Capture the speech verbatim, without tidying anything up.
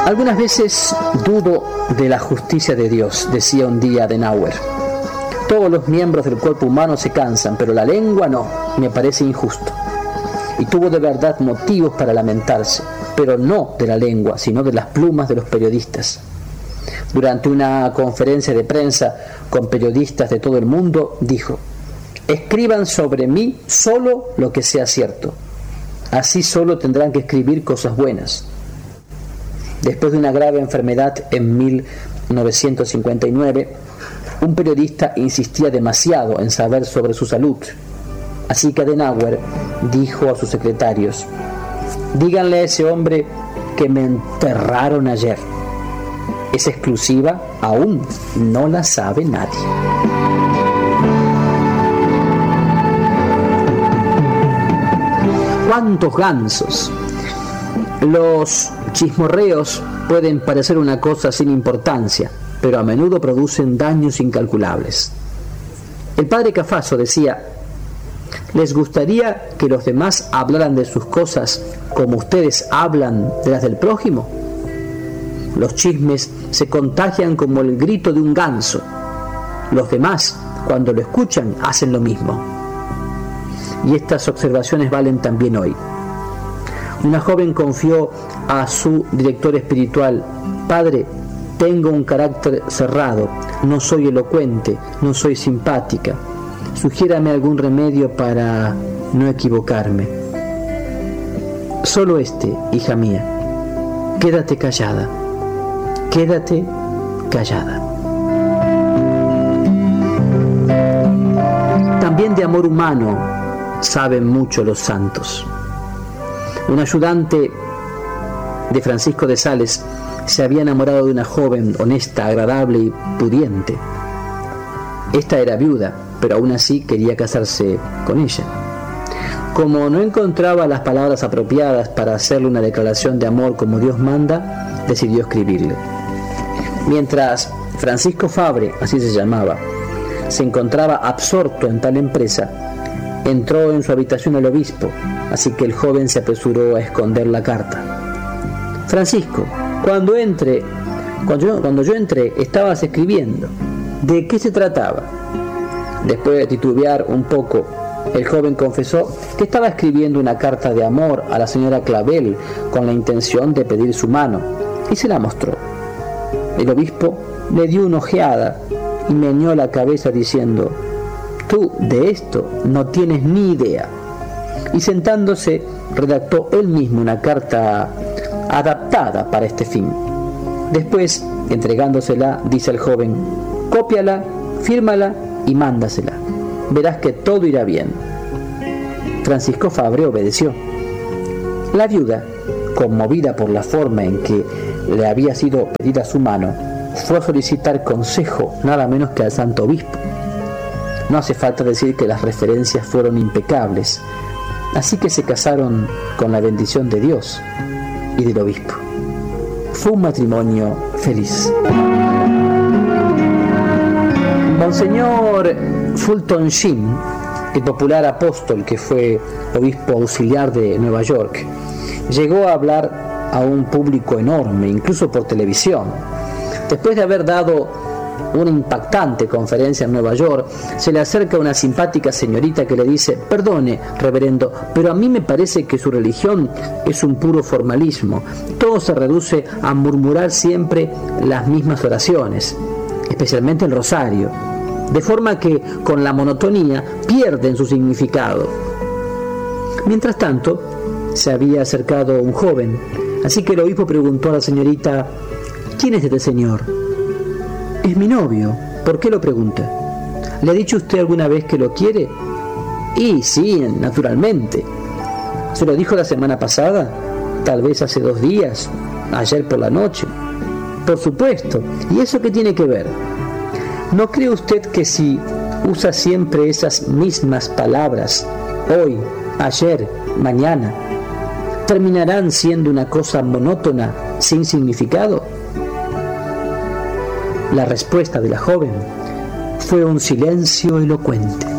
Algunas veces dudo de la justicia de Dios, decía un día Adenauer. Todos los miembros del cuerpo humano se cansan, pero la lengua no, me parece injusto. Y tuvo de verdad motivos para lamentarse, pero no de la lengua, sino de las plumas de los periodistas. Durante una conferencia de prensa con periodistas de todo el mundo, dijo: escriban sobre mí solo lo que sea cierto. Así solo tendrán que escribir cosas buenas. Después de una grave enfermedad en mil novecientos cincuenta y nueve, un periodista insistía demasiado en saber sobre su salud. Así que Adenauer dijo a sus secretarios: díganle a ese hombre que me enterraron ayer. Esa exclusiva aún no la sabe nadie. ¿Cuántos gansos? Los chismorreos pueden parecer una cosa sin importancia, pero a menudo producen daños incalculables. El padre Cafaso decía: ¿les gustaría que los demás hablaran de sus cosas como ustedes hablan de las del prójimo? Los chismes se contagian como el grito de un ganso. Los demás, cuando lo escuchan, hacen lo mismo. Y estas observaciones valen también hoy. Una joven confió a su director espiritual: Padre, tengo un carácter cerrado, no soy elocuente, no soy simpática. Sugiérame algún remedio para no equivocarme. Solo este, hija mía. Quédate callada. Quédate callada. También de amor humano saben mucho los santos. Un ayudante de Francisco de Sales se había enamorado de una joven honesta, agradable y pudiente. Esta era viuda, pero aún así quería casarse con ella. Como no encontraba las palabras apropiadas para hacerle una declaración de amor como Dios manda, decidió escribirle. Mientras Francisco Fabre, así se llamaba, se encontraba absorto en tal empresa, entró en su habitación el obispo, así que el joven se apresuró a esconder la carta. Francisco, cuando entre, cuando yo, cuando yo entré, estabas escribiendo. ¿De qué se trataba? Después de titubear un poco, el joven confesó que estaba escribiendo una carta de amor a la señora Clavel con la intención de pedir su mano, y se la mostró. El obispo le dio una ojeada y meneó la cabeza diciendo: tú de esto no tienes ni idea. Y sentándose, redactó él mismo una carta adaptada para este fin. Después, entregándosela, dice al joven: cópiala, fírmala y mándasela. Verás que todo irá bien. Francisco Fabre obedeció. La viuda, conmovida por la forma en que le había sido pedida su mano, fue a solicitar consejo nada menos que al santo obispo. No hace falta decir que las referencias fueron impecables, así que se casaron con la bendición de Dios y del obispo. Fue un matrimonio feliz. Monseñor Fulton Sheen, el popular apóstol que fue obispo auxiliar de Nueva York, llegó a hablar a un público enorme, incluso por televisión. Después de haber dado una impactante conferencia en Nueva York, se le acerca una simpática señorita que le dice: perdone, reverendo, pero a mí me parece que su religión es un puro formalismo. Todo se reduce a murmurar siempre las mismas oraciones, especialmente el rosario, de forma que con la monotonía pierden su significado. Mientras tanto, se había acercado un joven, así que el obispo preguntó a la señorita: ¿quién es este señor? Es mi novio. ¿Por qué lo pregunta? ¿Le ha dicho usted alguna vez que lo quiere? Y sí, naturalmente. ¿Se lo dijo la semana pasada? Tal vez hace dos días, ayer por la noche. Por supuesto. ¿Y eso qué tiene que ver? ¿No cree usted que si usa siempre esas mismas palabras, hoy, ayer, mañana, terminarán siendo una cosa monótona, sin significado? La respuesta de la joven fue un silencio elocuente.